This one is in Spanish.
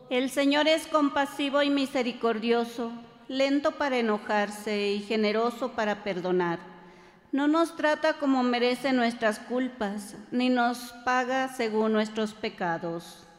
El Señor es compasivo y misericordioso, lento para enojarse y generoso para perdonar. No nos trata como merecen nuestras culpas, ni nos paga según nuestros pecados.